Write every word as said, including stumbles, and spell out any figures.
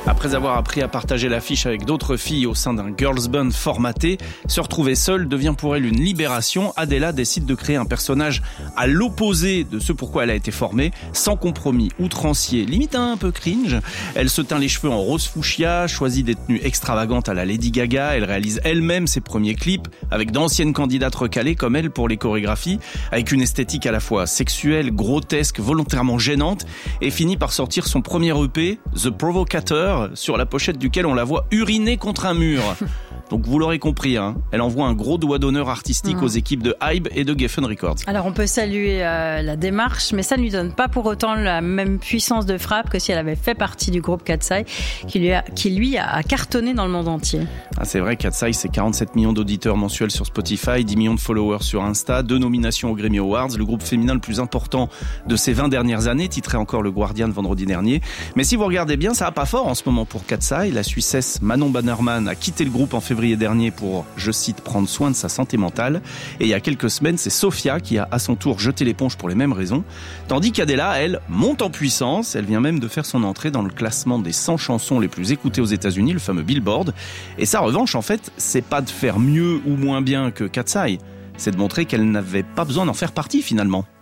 Après avoir appris à partager l'affiche avec d'autres filles au sein d'un girls band formaté, se retrouver seule devient pour elle une libération. Adela décide de créer un personnage à l'opposé de ce pourquoi elle a été formée, sans compromis, outrancier, limite un peu cringe. Elle se teint les cheveux en rose fuchsia, choisit des tenues extravagantes à la Lady Gaga, elle réalise elle-même ses premiers clips avec d'anciennes candidates recalées comme elle pour les chorégraphies, avec une esthétique à la fois sexuelle, grotesque, volontairement gênante, et finit par sortir son premier E P, The Provocateur, sur la pochette duquel on la voit uriner contre un mur. Donc vous l'aurez compris, hein, elle envoie un gros doigt d'honneur artistique mmh. aux équipes de Hybe et de Geffen Records. Alors on peut saluer euh, la démarche, mais ça ne lui donne pas pour autant la même puissance de frappe que si elle avait fait partie du groupe Katseye, qui lui a, qui lui a cartonné dans le monde entier. Ah, c'est vrai, Katseye, c'est quarante-sept millions d'auditeurs mensuels sur Spotify, dix millions de followers sur Insta, deux nominations aux Grammy Awards, le groupe féminin le plus important de ces vingt dernières années, titré encore le Guardian vendredi dernier. Mais si vous regardez bien, ça va pas fort en ce moment pour Katseye. La Suissesse Manon Bannerman a quitté le groupe en février dernier pour, je cite, prendre soin de sa santé mentale. Et il y a quelques semaines, c'est Sofia qui a à son tour jeté l'éponge pour les mêmes raisons. Tandis qu'Adela, elle, monte en puissance. Elle vient même de faire son entrée dans le classement des cent chansons les plus écoutées aux États-Unis, le fameux Billboard. Et sa revanche, en fait, c'est pas de faire mieux ou moins bien que Katseye. C'est de montrer qu'elle n'avait pas besoin d'en faire partie finalement.